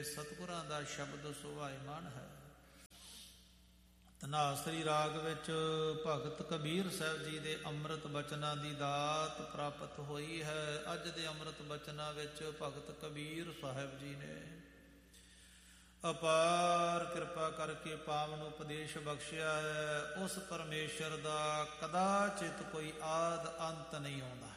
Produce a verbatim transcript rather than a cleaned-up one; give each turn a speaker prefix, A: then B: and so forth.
A: ਸਤਿਗੁਰਾਂ ਦਾ ਸ਼ਬਦ ਸੁਭਾਇਮਾਨ ਹੈ। ਧਨਾਸਰੀ ਰਾਗ ਵਿੱਚ ਭਗਤ ਕਬੀਰ ਸਾਹਿਬ ਜੀ ਦੇ ਅੰਮ੍ਰਿਤ ਬਚਨਾਂ ਦੀ ਦਾਤ ਪ੍ਰਾਪਤ ਹੋਈ ਹੈ। ਅੱਜ ਦੇ ਅੰਮ੍ਰਿਤ ਬਚਨਾਂ ਵਿੱਚ ਭਗਤ ਕਬੀਰ ਸਾਹਿਬ ਜੀ ਨੇ ਅਪਾਰ ਕਿਰਪਾ ਕਰਕੇ ਪਾਵਨ ਉਪਦੇਸ਼ ਬਖਸ਼ਿਆ ਹੈ। ਉਸ ਪਰਮੇਸ਼ਰ ਦਾ ਕਦਾਚਿਤ ਕੋਈ ਆਦ ਅੰਤ ਨਹੀਂ ਆਉਂਦਾ।